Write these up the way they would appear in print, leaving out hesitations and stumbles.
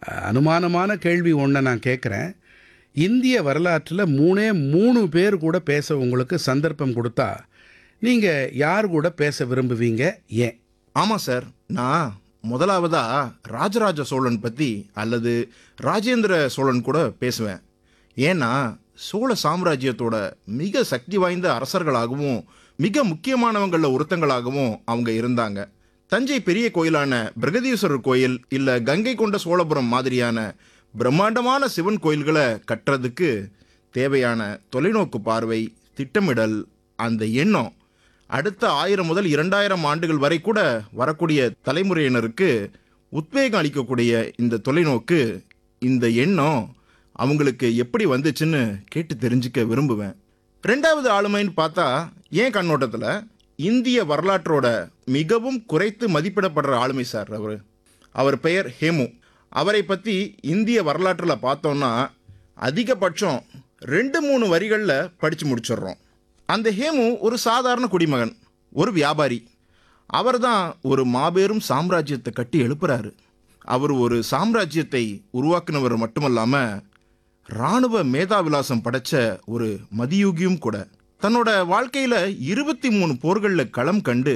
அனுமானமான கேள்வி ஒன்றை நான் கேட்குறேன். இந்திய வரலாற்றில் 3 பேர் கூட பேச உங்களுக்கு சந்தர்ப்பம் கொடுத்தா, நீங்கள் யார் கூட பேச விரும்புவீங்க? ஏன்? ஆமாம் சார். நான் முதலாவதா ராஜராஜ சோழன் பற்றி அல்லது ராஜேந்திர சோழன் கூட பேசுவேன். ஏன்னா சோழ சாம்ராஜ்யத்தோட மிக சக்தி வாய்ந்த அரசர்களாகவும் மிக முக்கியமானவங்களில் ஒருத்தங்களாகவும் அவங்க இருந்தாங்க. தஞ்சை பெரிய கோயிலான பிரகதீஸ்வரர் கோயில் இல்லை கங்கை கொண்ட சோழபுரம் மாதிரியான பிரம்மாண்டமான சிவன் கோயில்களை கட்டுறதுக்கு தேவையான தொலைநோக்கு பார்வை, திட்டமிடல், அந்த எண்ணம் அடுத்த 1000 முதல் 2000 ஆண்டுகள் வரை கூட வரக்கூடிய தலைமுறையினருக்கு உத்வேகம் அளிக்கக்கூடிய இந்த தொலைநோக்கு, இந்த எண்ணம் அவங்களுக்கு எப்படி வந்துச்சுன்னு கேட்டு தெரிஞ்சுக்க விரும்புவேன். ரெண்டாவது ஆளுமைன்னு பார்த்தா என் கண்ணோட்டத்தில் இந்திய வரலாற்றோட மிகவும் குறைத்து மதிப்பிடப்படுற ஆளுமை சார். அவர் பெயர் ஹேமு. அவரை பற்றி இந்திய வரலாற்றில் பார்த்தோன்னா அதிகபட்சம் 2-3 வரிகளில் படித்து முடிச்சிடுறோம். அந்த ஹேமு ஒரு சாதாரண குடிமகன், ஒரு வியாபாரி. அவர் தான் ஒரு மாபெரும் சாம்ராஜ்யத்தை கட்டி எழுப்புறாரு. அவர் ஒரு சாம்ராஜ்யத்தை உருவாக்குனவர் மட்டுமல்லாமல் இராணுவ மேதாவிலாசம் படைச்ச ஒரு மதியூகியும் கூட. தன்னோட வாழ்க்கையில் 23 போர்களில் களம் கண்டு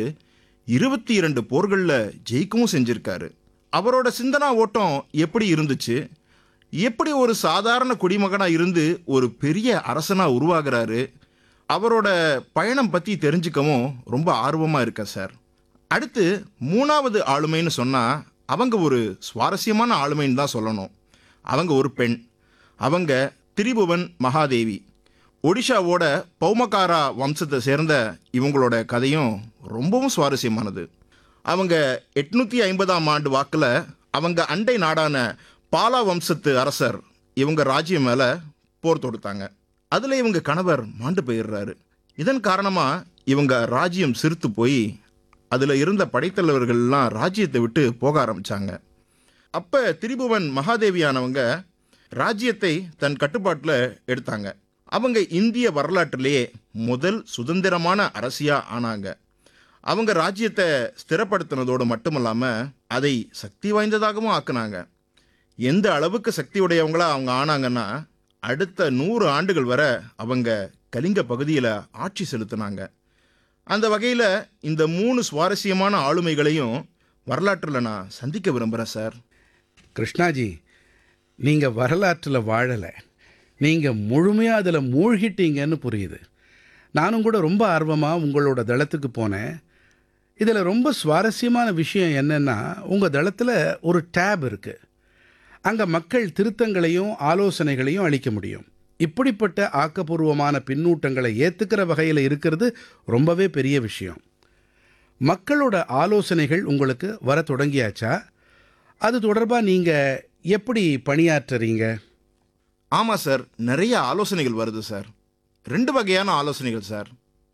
22 போர்களில் ஜெயிக்கவும் செஞ்சிருக்காரு. அவரோட சிந்தனா ஓட்டம் எப்படி இருந்துச்சு, எப்படி ஒரு சாதாரண குடிமகனாக இருந்து ஒரு பெரிய அரசனாக உருவாகிறாரு, அவரோட பயணம் பற்றி தெரிஞ்சுக்கவும் ரொம்ப ஆர்வமாக இருக்கேன் சார். அடுத்து 3வது ஆளுமைன்னு சொன்னால் அவங்க ஒரு சுவாரஸ்யமான ஆளுமைன்னு தான் சொல்லணும். அவங்க ஒரு பெண். அவங்க திரிபுவன் மகாதேவி. ஒடிஷாவோட பௌமகாரா வம்சத்தை சேர்ந்த இவங்களோட கதையும் ரொம்பவும் சுவாரஸ்யமானது. அவங்க 850ஆம் ஆண்டு வாக்கில் அவங்க அண்டை நாடான பாலா வம்சத்து அரசர் இவங்க ராஜ்யம் மேலே போர் தொடுத்தாங்க. அதில் இவங்க கணவர் மாண்டு போயிடுறாரு. இதன் காரணமாக இவங்க ராஜ்யம் சிறுத்து போய் அதில் இருந்த படைத்தலைவர்கள்லாம் ராஜ்யத்தை விட்டு போக ஆரம்பித்தாங்க. அப்போ திரிபுவன் மகாதேவியானவங்க ராஜ்யத்தை தன் கட்டுப்பாட்டில் எடுத்தாங்க. அவங்க இந்திய வரலாற்றிலேயே முதல் சுதந்திரமான அரசியாக ஆனாங்க. அவங்க ராஜ்யத்தை ஸ்திரப்படுத்தினதோடு மட்டுமல்லாமல் அதை சக்தி வாய்ந்ததாகவும் ஆக்குனாங்க. எந்த அளவுக்கு சக்தி உடையவங்களா அவங்க ஆனாங்கன்னா, அடுத்த 100 ஆண்டுகள் வரை அவங்க கலிங்க பகுதியில் ஆட்சி செலுத்தினாங்க. அந்த வகையில் இந்த 3 சுவாரஸ்யமான ஆளுமைகளையும் வரலாற்றில் நான் சந்திக்க விரும்புகிறேன் சார். கிருஷ்ணாஜி, நீங்கள் வரலாற்றில் வாழலை, நீங்கள் முழுமையாக அதில் மூழ்கிட்டீங்கன்னு புரியுது. நானும் கூட ரொம்ப ஆர்வமாக உங்களோட தளத்துக்கு போனேன். இதில் ரொம்ப சுவாரஸ்யமான விஷயம் என்னென்னா, உங்கள் தளத்தில் ஒரு டேப் இருக்குது. அங்கே மக்கள் திருத்தங்களையும் ஆலோசனைகளையும் அளிக்க முடியும். இப்படிப்பட்ட ஆக்கப்பூர்வமான பின்னூட்டங்களை ஏற்றுக்கிற வகையில் இருக்கிறது ரொம்பவே பெரிய விஷயம். மக்களோட ஆலோசனைகள் உங்களுக்கு வர தொடங்கியாச்சா? அது தொடர்பாக நீங்கள் எப்படி பணியாற்றுறீங்க? ஆமாம் சார், நிறைய ஆலோசனைகள் வருது சார். 2 வகையான ஆலோசனைகள் சார்.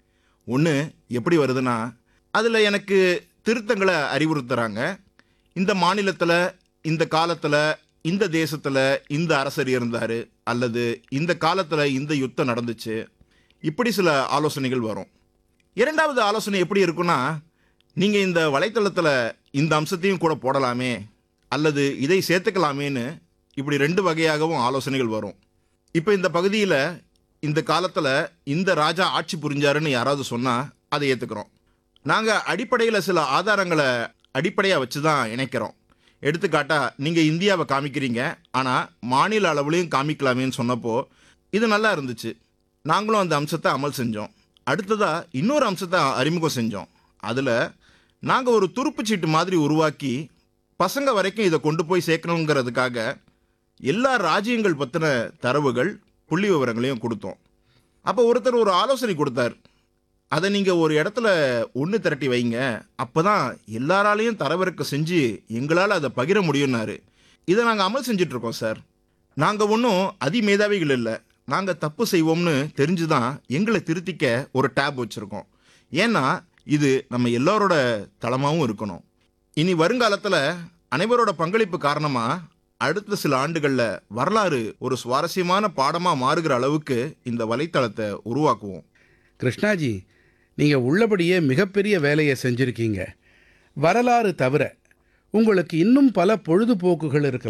ஒன்று எப்படி வருதுன்னா, அதில் எனக்கு திருத்தங்களை அறிவுறுத்துகிறாங்க. இந்த மாநிலத்தில், இந்த காலத்தில், இந்த தேசத்தில் இந்த அரசர் இருந்தார், அல்லது இந்த காலத்தில் இந்த யுத்தம் நடந்துச்சு, இப்படி சில ஆலோசனைகள் வரும். 2வது ஆலோசனை எப்படி இருக்குன்னா, நீங்கள் இந்த வலைத்தளத்தில் இந்த அம்சத்தையும் கூட போடலாமே, அல்லது இதை சேர்த்துக்கலாமேன்னு இப்படி 2 வகையாகவும் ஆலோசனைகள் வரும். இப்போ இந்த பகுதியில் இந்த காலத்தில் இந்த ராஜா ஆட்சி புரிஞ்சாருன்னு யாராவது சொன்னால் அதை ஏற்றுக்கிறோம். நாங்கள் அடிப்படையில் சில ஆதாரங்களை அடிப்படையாக வச்சு தான் இணைக்கிறோம். எடுத்துக்காட்டாக நீங்கள் இந்தியாவை காமிக்கிறீங்க, ஆனால் மாநில அளவுலையும் காமிக்கலாமேன்னு சொன்னப்போ இது நல்லா இருந்துச்சு. நாங்களும் அந்த அம்சத்தை அமல் செஞ்சோம். அடுத்ததாக இன்னொரு அம்சத்தை அறிமுகம் செஞ்சோம். அதில் நாங்கள் ஒரு துருப்புச்சீட்டு மாதிரி உருவாக்கி பசங்க வரைக்கும் இதை கொண்டு போய் சேர்க்கணுங்கிறதுக்காக எல்லா ராஜ்யங்கள் பற்றின தரவுகள், புள்ளி விவரங்களையும் கொடுத்தோம். அப்போ ஒருத்தர் ஒரு ஆலோசனை கொடுத்தார். அதை நீங்கள் ஒரு இடத்துல ஒன்று திரட்டி வைங்க, அப்போ தான் எல்லாராலையும் தரவிறக்க செஞ்சு எங்களால் அதை பகிர முடியும்னாரு. இதை நாங்கள் அமல் செஞ்சிட்ருக்கோம் சார். நாங்கள் ஒன்றும் அதிமேதாவிகள் இல்லை. நாங்கள் தப்பு செய்வோம்னு தெரிஞ்சு தான் எங்களை திருத்திக்க ஒரு டேப் வச்சுருக்கோம். ஏன்னா இது நம்ம எல்லாரோட தளமாகவும் இருக்கணும். இனி வருங்காலத்தில் அனைவரோட பங்களிப்பு காரணமாக அடுத்த சில ஆண்டுகளில் வரலாறு ஒரு சுவாரஸ்யமான பாடமாக மாறுகிற அளவுக்கு இந்த வலைத்தளத்தை உருவாக்குவோம். கிருஷ்ணாஜி, நீங்கள் உள்ளபடியே மிகப்பெரிய வேலையை செஞ்சுருக்கீங்க. வரலாறு தவிர உங்களுக்கு இன்னும் பல பொழுதுபோக்குகள் இருக்கலாம்.